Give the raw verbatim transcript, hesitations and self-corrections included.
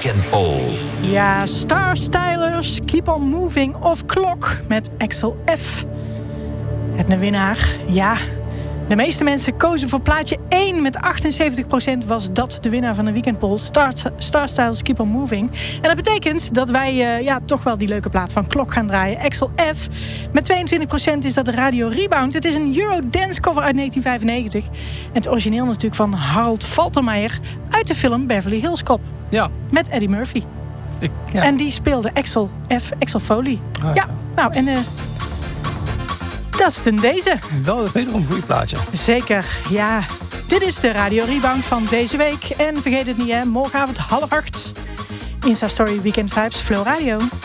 Weekend Poll. Ja, Star Stylers, Keep on Moving of Clock met Axel F. En de winnaar, ja... De meeste mensen kozen voor plaatje één. Met achtenzeventig procent was dat de winnaar van de weekendpoll. Star, Star Styles Keep on Moving. En dat betekent dat wij uh, ja, toch wel die leuke plaat van Klok gaan draaien. Axel F. Met tweeëntwintig procent is dat de Radio Rebound. Het is een Eurodance cover uit negentien vijfennegentig. En het origineel natuurlijk van Harold Faltermeyer uit de film Beverly Hills Cop. Ja. Met Eddie Murphy. Ik, ja. En die speelde Axel F. Axel Foley. Oh, ja. ja, nou en... Uh, dat is ten deze. Wel wederom een goed plaatje. Zeker, ja. Dit is de Radio Rebound van deze week. En vergeet het niet, hè. Morgenavond half acht. Insta Story Weekend Vibes, Flow Radio.